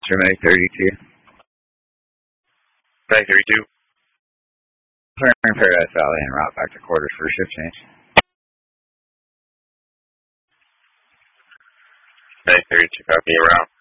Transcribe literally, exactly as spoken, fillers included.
May thirty-two. May thirty-two. Clearing Paradise Valley and route back to quarters for shift change. May thirty-two, copy, route.